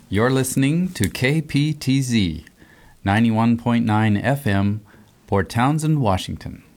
You're listening to KPTZ 91.9 FM, Port Townsend, Washington.